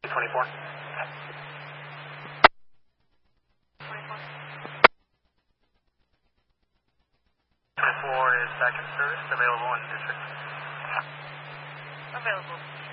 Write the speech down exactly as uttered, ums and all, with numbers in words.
twenty-four. twenty-four is back in service, available in district. Available.